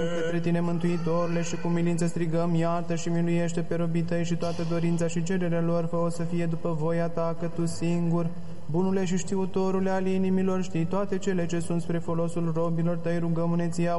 Către tine, Mântuitorule, și cu milință strigăm, iartă și miluiește pe robii tăi și toată dorința și cererea lor, fă-o să fie după voia ta, că tu singur, bunule și știutorule al inimilor, știi toate cele ce sunt spre folosul robilor tăi, rugăm-ne ție,